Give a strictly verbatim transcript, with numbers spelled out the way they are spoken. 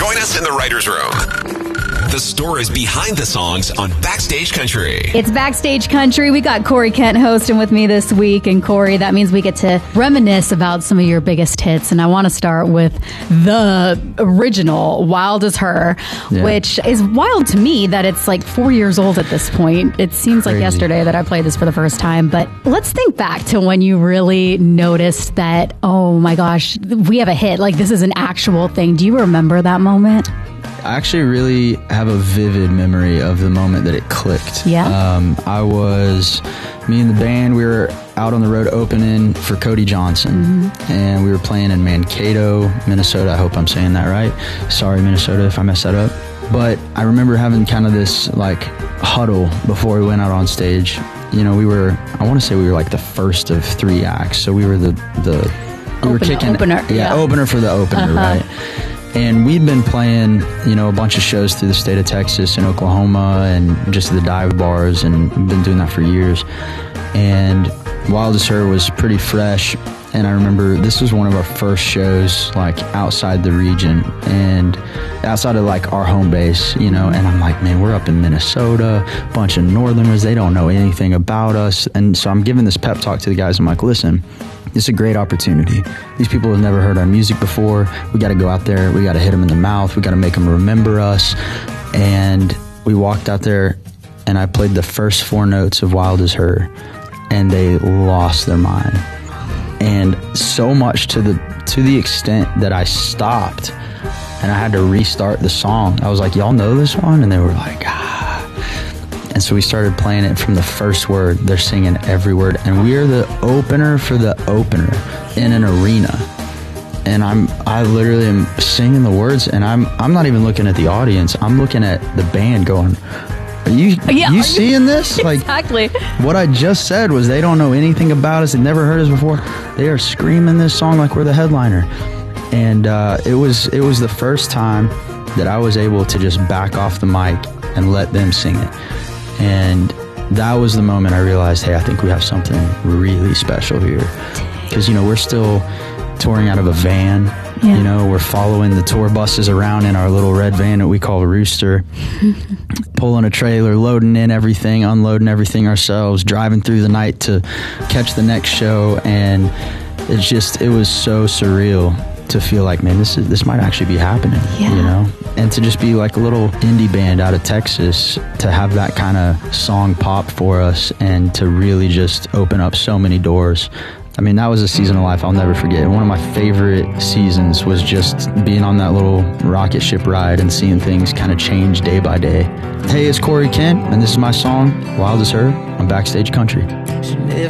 Join us in the writer's room. The stories behind the songs on Backstage Country. It's Backstage Country. We got Corey Kent hosting with me this week. And Corey, that means we get to reminisce about some of your biggest hits. And I want to start with the original, Wild as Her, yeah. which is wild to me that it's like four years old at this point. It seems Crazy. like yesterday that I played this for the first time. But let's think back to when you really noticed that, oh my gosh, we have a hit. Like this is an actual thing. Do you remember that moment? I actually really have a vivid memory of the moment that it clicked. Yeah. Um, I was, me and the band, we were out on the road opening for Cody Johnson. Mm-hmm. And we were playing in Mankato, Minnesota. I hope I'm saying that right. Sorry, Minnesota, if I messed that up. But I remember having kind of this like huddle before we went out on stage. You know, we were, I want to say we were like the first of three acts. So we were the, the we opener, were kicking, opener. Yeah, yeah, opener for the opener, uh-huh. right? And we'd been playing, you know, a bunch of shows through the state of Texas and Oklahoma and just the dive bars, and we've been doing that for years. And Wild as Her was pretty fresh. And I remember this was one of our first shows, like, outside the region and outside of, like, our home base, you know. And I'm like, man, we're up in Minnesota, a bunch of Northerners. They don't know anything about us. And so I'm giving this pep talk to the guys. I'm like, listen, it's a great opportunity. These people have never heard our music before. We got to go out there. We got to hit them in the mouth. We got to make them remember us. And we walked out there, and I played the first four notes of Wild as Her, and they lost their mind. And so much to the to the extent that I stopped, and I had to restart the song. I was like, y'all know this one? And they were like, ah. And so we started playing it from the first word. They're singing every word. And we are the opener for the opener in an arena. And I'm, I literally am singing the words, and I'm, I'm not even looking at the audience. I'm looking at the band going, are you, yeah, you are seeing you? this? Exactly. Like, what I just said was they don't know anything about us. They've never heard us before. They are screaming this song like we're the headliner. And uh, it was, it was the first time that I was able to just back off the mic and let them sing it. And that was the moment I realized, hey, I think we have something really special here. Because, you know, we're still touring out of a van. Yeah. You know, we're following the tour buses around in our little red van that we call Rooster. Pulling a trailer, loading in everything, unloading everything ourselves, driving through the night to catch the next show. And it's just, it was so surreal to feel like, man, this is this might actually be happening, yeah. you know? And to just be like a little indie band out of Texas, to have that kind of song pop for us and to really just open up so many doors. I mean, that was a season of life I'll never forget. One of my favorite seasons was just being on that little rocket ship ride and seeing things kind of change day by day. Hey, it's Corey Kent, and this is my song, Wild as Her, on Backstage Country.